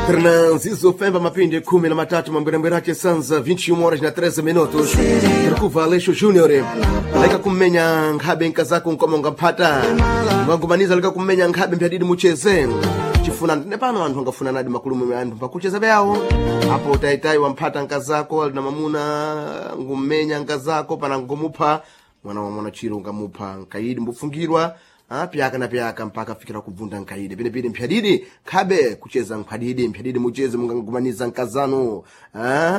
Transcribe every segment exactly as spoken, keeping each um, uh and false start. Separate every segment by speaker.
Speaker 1: Transizo Femba Mapindi kumi na matatu Mambirambirake Sanza vinte e uma horas na treze minutos. Rukuva Aleixo Júnior leka kumenya nkhabe nkazako nkomonga phata mwangumaniza leka kumenya nkhabe mpyadidi mucheze chifuna nepano anthu angafuna nadi makulumu ya anthu pakucheza beyawo apo taitai wamphata nkazako alina mamuna ngumenya nkazako pana ngumupha mwana wa mwana chiro ngamupha nkaidi mbufungirwa Ah, piyaka na piyaka mpaka fikira kubvunda nkaide pene pene mpyadidi khabe kucheza mpyadidi mpyadidi mucheze mungangumaniza nkazano ah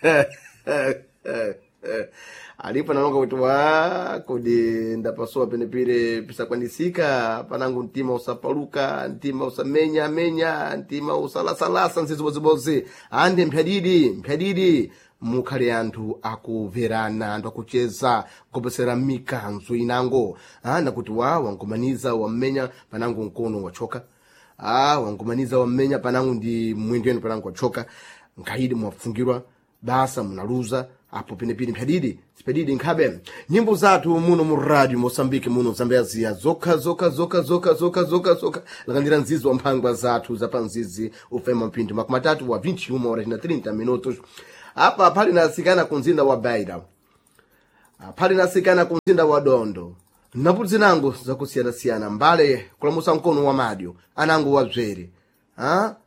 Speaker 1: alipo nalonga kuti wa kodi ndapasowa pene pene pisakwanisika panangu mtima usapaluka mtima usamenya menya mtima usalasalasa nzizibozibozi ande mpyadidi mpyadidi mukhale anthu akuverana anthu akucheza kupesera mikanzo inango ah nakuti wa wangumaniza wamenya panangu mkono wachoka ah wangumaniza wamenya panangu ndi mwindweni panangu wachoka nkaidi mwafungirwa basa munaluza apo pene pene mpyadidi sipedidi nkhabe nyimbo zathu muno mu radio Mosambiki muno Zambezia zoka zoka zoka zoka zoka zoka zoka lakandira nzizi wa mphangwa zathu zapanzizi ufema mpindi makumatatu wa vinte e uma horas na trinta minutos. Apa pali nasikana kunzinda wa Baida. Pali nasikana kunzinda wa Dondo. Napuzi nangu za kusiyana siyana mbale kulamusa mkono wa madio anangu wa bzeri. Ha?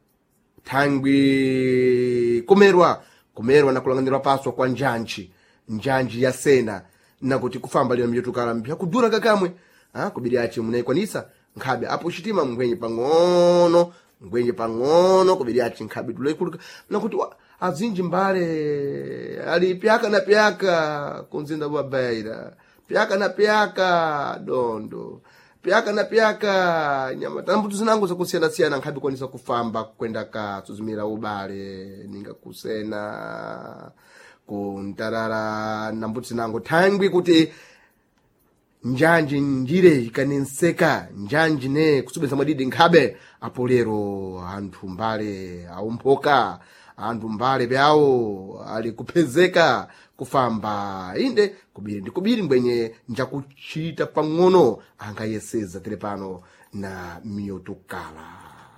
Speaker 1: Tangwi kumerwa kumerwa na kulanganirwa paswa kwa njanji njanji ya sena na kuti kufamba lino mjotu kalambia kudura kakamwe ha kubidi achi munaikwanisa nkhabe apo shitima mngwenye pangono mngwenye pangono kubidi achi nkhabe tulekuluka na kuti azinji mbale ali pyaka na pyaka kunzinda wa Baida pyaka na pyaka Dondo pyaka na pyaka nyama tambutu zinangu za kusiyana siyana nkhabe kwanisa kufamba kwenda ka tuzimira ubale ninga kusena kuntarara nambutu zinangu tangwi kuti njanji njire ikanenseka njanji ne kusubeza madidi nkhabe apo lero anthu mbale aumpoka anthu mbale byawo ali kupezeka kufamba inde kubiri ndi kubiri mbwenye njakuchita pang'ono angayeseza telepano na miyotokala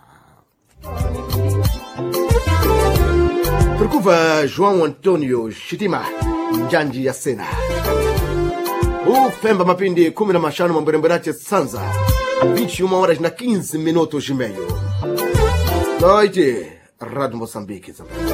Speaker 1: Percuva João Antonio Shitima njanji ya sena Ufemba Mapindi kumi na mashano Mambirambirake Sanza vinte e uma horas na quinze minutos e meio. Noite, Rádio Moçambique.